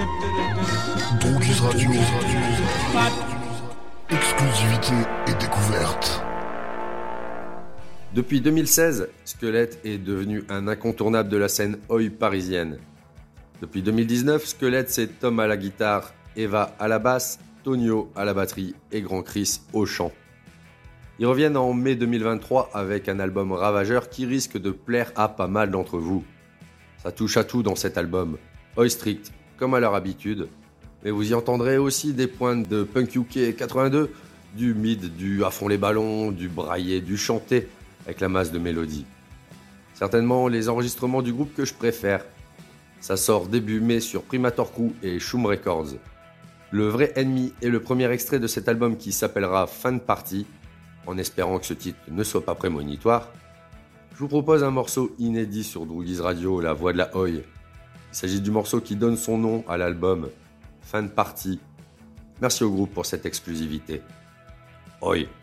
Droogies Radio. Exclusivité et découverte. Depuis 2016, Squelette est devenu un incontournable de la scène oi parisienne. Depuis 2019, Squelette c'est Tom à la guitare, Eva à la basse, Tonio à la batterie et Grand Chris au chant. Ils reviennent en mai 2023 avec un album ravageur qui risque de plaire à pas mal d'entre vous. Ça touche à tout dans cet album, oi strict comme à leur habitude, mais vous y entendrez aussi des pointes de punk UK 82, du mid, du à fond les ballons, du braillé, du chanté, avec la masse de mélodies. Certainement les enregistrements du groupe que je préfère. Ça sort début mai sur Primator Crew et Shum Records. Le vrai ennemi est le premier extrait de cet album qui s'appellera Fan Party, en espérant que ce titre ne soit pas prémonitoire. Je vous propose un morceau inédit sur Droogies Radio, la voix de la oi. Il s'agit du morceau qui donne son nom à l'album, Fan Party. Merci au groupe pour cette exclusivité. Oi.